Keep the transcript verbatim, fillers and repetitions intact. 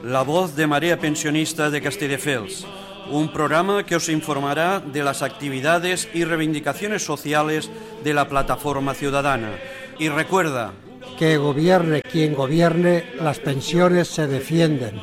la voz de Marea Pensionista de Castelldefels, un programa que os informará de las actividades y reivindicaciones sociales de la Plataforma Ciudadana. Y recuerda, que gobierne quien gobierne, las pensiones se defienden.